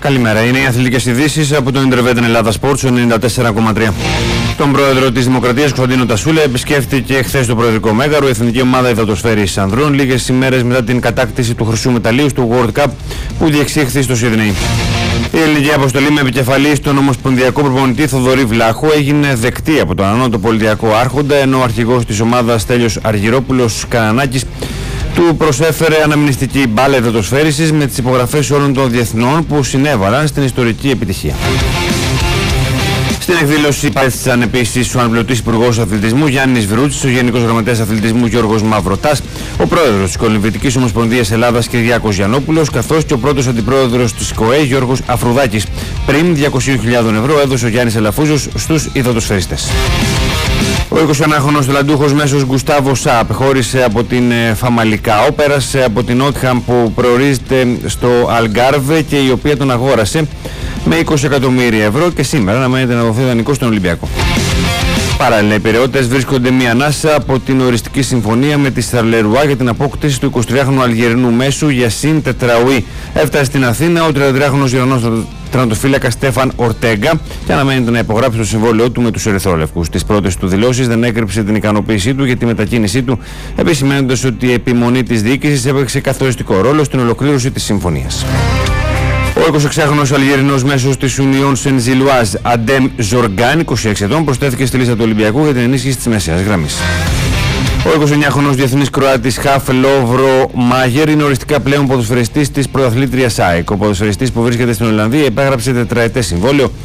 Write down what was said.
Καλημέρα. Είναι οι αθλητικές ειδήσεις από το Interveten Ελλάδα Sports 94,3. Τον πρόεδρο της Δημοκρατίας, Κωνσταντίνο Τασούλα, επισκέφθηκε χθες το προεδρικό μέγαρο η εθνική ομάδα υδατοσφαίρης ανδρών, λίγες ημέρες μετά την κατάκτηση του χρυσού μεταλλίου στο World Cup που διεξήχθη στο Σίδνεϊ. Η ελληνική αποστολή με επικεφαλή στον ομοσπονδιακό προπονητή Θοδωρή Βλάχο έγινε δεκτή από τον ανώτατο πολιτιακό άρχοντα, ενώ ο αρχηγός της ομάδας Στέλιος Αργυρόπουλος Κανανάκης του προσέφερε αναμνηστική μπάλα υδατοσφαίρισης με τις υπογραφές όλων των διεθνών που συνέβαλαν στην ιστορική επιτυχία. Στην εκδήλωση παρέστησαν επίσης ο αναπληρωτής υπουργός αθλητισμού Γιάννης Βρούτσης, ο γενικός γραμματέας αθλητισμού Γιώργος Μαυροτάς, ο πρόεδρος της Κολυμβητικής Ομοσπονδίας Ελλάδας Κυριάκος Γιαννόπουλος, καθώς και ο πρώτος αντιπρόεδρος της ΚΟΕ Γιώργος Αφρουδάκης. Πριν 200.000 ευρώ έδωσε ο Γιάννης Ελαφούζος στους υδατοσφαιριστές. Ο 21χρονος ταλαντούχος μέσος Γκουστάβο Σαπ χώρισε από την Φαμαλικάο, πέρασε από την Ότχαμ που προορίζεται στο Αλγκάρβε και η οποία τον αγόρασε με 20 εκατομμύρια ευρώ και σήμερα αναμένεται να δοθεί δανεικό στον Ολυμπιακό. Παράλληλα, οι Πειραιώτες βρίσκονται μία ανάσα από την οριστική συμφωνία με τη Σταρλερουά για την απόκτηση του 23χρονου Αλγερινού μέσου Γιασίν Τετραουί. Έφτασε στην Αθήνα ο 33χρονος Ιρανός τερματοφύλακας Στέφαν Ορτέγκα και αναμένεται να υπογράψει το συμβόλαιό του με τους Ερυθρόλευκους. Στις πρώτες του δηλώσεις δεν έκρυψε την ικανοποίησή του για τη μετακίνησή του, επισημαίνοντας ότι η επιμονή της διοίκησης έπαιξε καθοριστικό ρόλο στην ολοκλήρωση της συμφωνίας. Ο 26χρονος Αλγερινός μέσος της Union Saint-Gilloise Αντέμ Ζοργκάν, 26 ετών, προσθέθηκε στη λίστα του Ολυμπιακού για την ενίσχυση της μεσαίας γραμμής. Ο 29χρονος διεθνής Κροάτης Χαφ Λόβρο Μάγερ είναι οριστικά πλέον ποδοσφαιριστής της πρωταθλήτριας ΑΕΚ. Ο ποδοσφαιριστής που βρίσκεται στην Ολλανδία υπέγραψε τετραετές συμβόλαιο